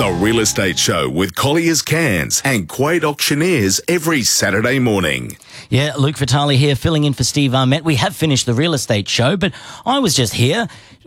The Real Estate Show with Collier's Cairns and Quade Auctioneers every Saturday morning. Yeah, Luke Vitale here, filling in for Steve Armett. We have finished the Real Estate Show, but I was just here,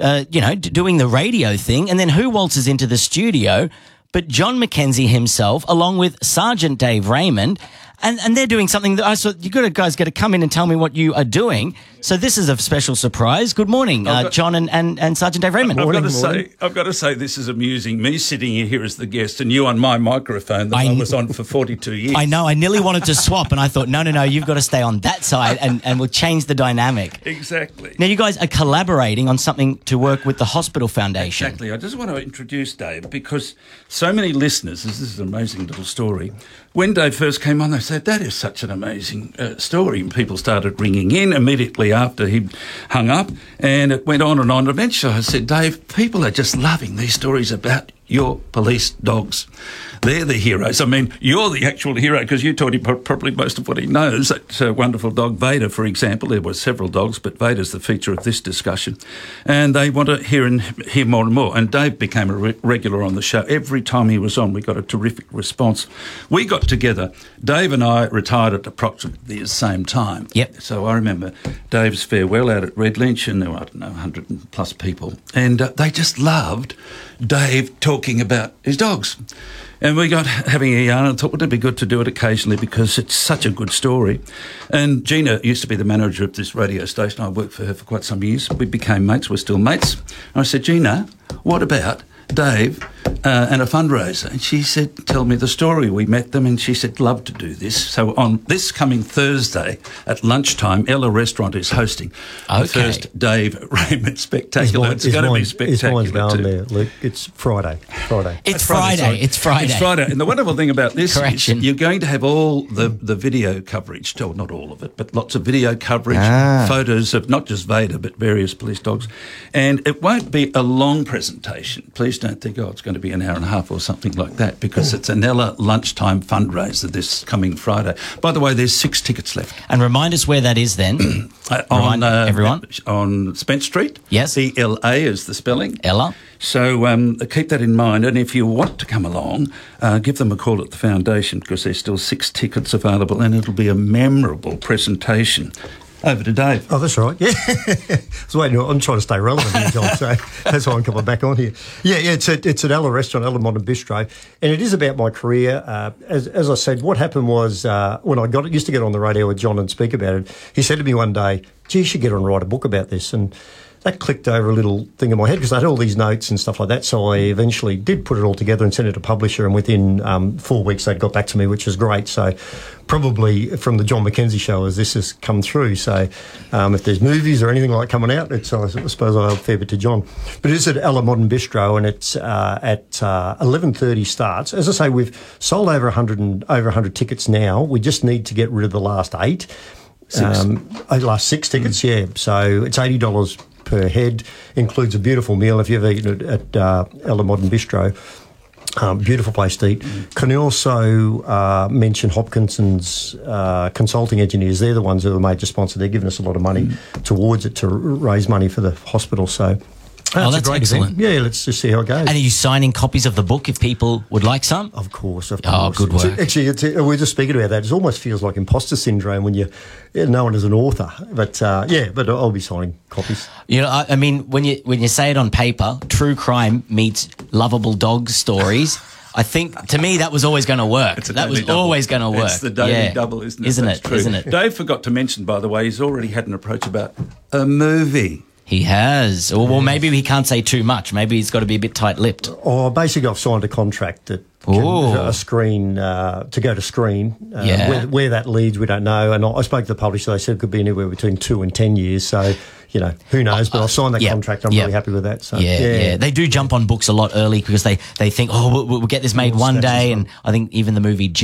doing the radio thing, and then who waltzes into the studio but John McKenzie himself, along with Sergeant Dave Raymond, and they're doing something that I thought you guys got to come in and tell me what you are doing. So this is a special surprise. Good morning, John and Sergeant Dave Raymond. I've got to say this is amusing. Me sitting here as the guest and you on my microphone that I was on for 42 years. I know. I nearly wanted to swap, and I thought, no, you've got to stay on that side, and we'll change the dynamic. Exactly. Now you guys are collaborating on something to work with the Hospital Foundation. Exactly. I just want to introduce Dave because so many listeners. This is an amazing little story. When Dave first came on, they said, that is such an amazing story. And people started ringing in immediately after he hung up. And it went on and on. Eventually I said, Dave, people are just loving these stories about your police dogs. They're the heroes. I mean, you're the actual hero because you taught him probably most of what he knows. That wonderful dog, Vader, for example. There were several dogs, but Vader's the feature of this discussion. And they want to hear more and more. And Dave became a regular on the show. Every time he was on, we got a terrific response. We got together. Dave and I retired at approximately the same time. Yep. So I remember Dave's farewell out at Red Lynch, and there were, 100 plus people. And they just loved Dave talking about his dogs. And we got having a yarn and thought, would it be good to do it occasionally because it's such a good story. And Gina used to be the manager of this radio station. I worked for her for quite some years. We became mates. We're still mates. And I said, Gina, what about Dave and a fundraiser? And she said, tell me the story. We met them and she said, love to do this. So on this coming Thursday at lunchtime, Ella Restaurant is hosting the first Dave Raymond Spectacular. It's going to be spectacular too. There, Luke. It's Friday. It's Friday. It's Friday. And the wonderful thing about this is you're going to have all the video coverage. Oh, not all of it, but lots of video coverage, photos of not just Vader, but various police dogs. And it won't be a long presentation. Please don't think, it's going to be an hour and a half or something like that, because it's an Ella lunchtime fundraiser this coming Friday. By the way, there's 6 tickets left. And remind us where that is then. Everyone. On Spence Street. Yes. ELA is the spelling. Ella. So keep that in mind. And if you want to come along, give them a call at the foundation because there's still 6 tickets available and it'll be a memorable presentation. Over to Dave. Oh, that's right. Yeah. I'm trying to stay relevant here, John, so that's why I'm coming back on here. Yeah, it's at Ella Restaurant, Ella Modern Bistro, and it is about my career. As I said, what happened was when I used to get on the radio with John and speak about it, he said to me one day, gee, you should get on and write a book about this, and that clicked over a little thing in my head because I had all these notes and stuff like that. So I eventually did put it all together and sent it to publisher. And within 4 weeks, they'd got back to me, which was great. So probably from the John McKenzie show as this has come through. So if there's movies or anything like coming out, I suppose I'll fair bit to John. But it is at Ella Modern Bistro and it's at 11:30 starts. As I say, we've sold over 100 tickets now. We just need to get rid of the last 8. Last 6 tickets, yeah. So it's $80 per head, includes a beautiful meal if you've eaten it at Ella Modern Bistro. Beautiful place to eat. Can you also mention Hopkinson's consulting engineers? They're the ones who are the major sponsor. They're giving us a lot of money towards it to raise money for the hospital. So that's a great excellent. Event. Yeah, let's just see how it goes. And are you signing copies of the book if people would like some? Of course. Oh, good work. Actually, we're just speaking about that. It almost feels like imposter syndrome when you're known as an author. But but I'll be signing copies. I mean, when you say it on paper, true crime meets lovable dog stories. I think, to me, that was always going to work. That was always going to work. It's the daily double, isn't it? Isn't it? Dave forgot to mention, by the way, he's already had an approach about a movie. He has. Well, maybe he can't say too much. Maybe he's got to be a bit tight-lipped. Basically, I've signed a contract that a screen to go to screen. Where that leads, we don't know. And I spoke to the publisher. They said it could be anywhere between 2 and 10 years. So, who knows? But I've signed that contract. I'm really happy with that. So, yeah. They do jump on books a lot early because they think, we'll get this made one day. And I think even the movie